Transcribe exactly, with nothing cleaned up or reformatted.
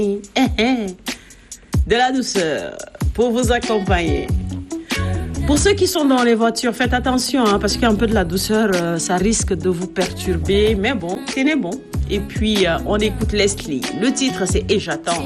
De la douceur pour vous accompagner. Pour ceux qui sont dans les voitures, faites attention hein, parce qu'un peu de la douceur, euh, ça risque de vous perturber. Mais bon, tenez bon. Et puis, euh, on écoute Leslie. Le titre, c'est « Et j'attends ».